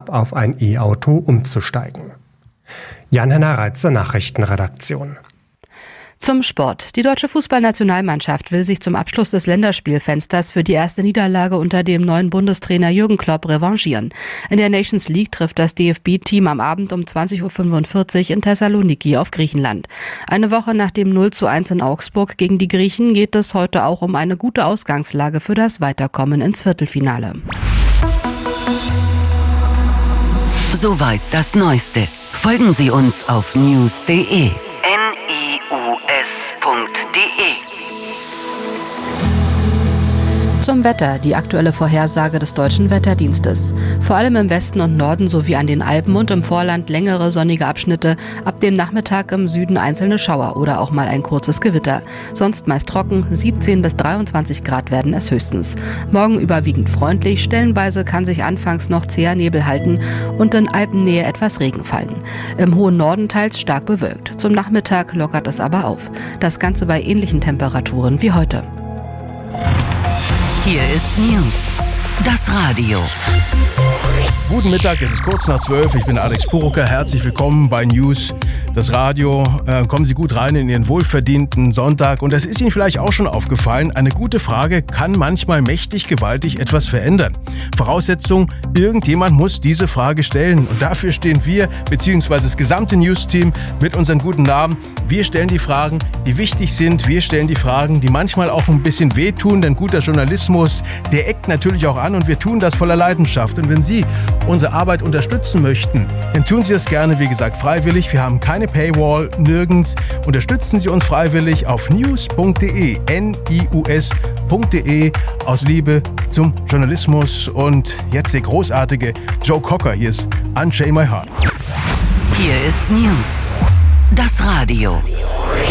ab, auf ein E-Auto umzusteigen. Jan-Henner Reitze, Nachrichtenredaktion. Zum Sport. Die deutsche Fußballnationalmannschaft will sich zum Abschluss des Länderspielfensters für die erste Niederlage unter dem neuen Bundestrainer Jürgen Klopp revanchieren. In der Nations League trifft das DFB-Team am Abend um 20.45 Uhr in Thessaloniki auf Griechenland. Eine Woche nach dem 0:1 in Augsburg gegen die Griechen geht es heute auch um eine gute Ausgangslage für das Weiterkommen ins Viertelfinale. Soweit das Neueste. Folgen Sie uns auf news.de. Zum Wetter, die aktuelle Vorhersage des Deutschen Wetterdienstes. Vor allem im Westen und Norden sowie an den Alpen und im Vorland längere sonnige Abschnitte, ab dem Nachmittag im Süden einzelne Schauer oder auch mal ein kurzes Gewitter. Sonst meist trocken, 17 bis 23 Grad werden es höchstens. Morgen überwiegend freundlich, stellenweise kann sich anfangs noch zäher Nebel halten und in Alpennähe etwas Regen fallen. Im hohen Norden teils stark bewölkt. Zum Nachmittag lockert es aber auf. Das Ganze bei ähnlichen Temperaturen wie heute. Hier ist News, das Radio. Guten Mittag, es ist kurz nach 12. Ich bin Alex Purucker. Herzlich willkommen bei News, das Radio. Kommen Sie gut rein in Ihren wohlverdienten Sonntag. Und es ist Ihnen vielleicht auch schon aufgefallen, eine gute Frage kann manchmal mächtig gewaltig etwas verändern. Voraussetzung, irgendjemand muss diese Frage stellen. Und dafür stehen wir, beziehungsweise das gesamte News-Team mit unserem guten Namen. Wir stellen die Fragen, die wichtig sind. Wir stellen die Fragen, die manchmal auch ein bisschen wehtun. Denn guter Journalismus, der eckt natürlich auch an. Und wir tun das voller Leidenschaft. Und wenn Sie unsere Arbeit unterstützen möchten, dann tun Sie das gerne, wie gesagt, freiwillig. Wir haben keine Paywall, nirgends. Unterstützen Sie uns freiwillig auf news.de, nius.de, aus Liebe zum Journalismus. Und jetzt der großartige Joe Cocker. Hier ist Unchain My Heart. Hier ist News, das Radio.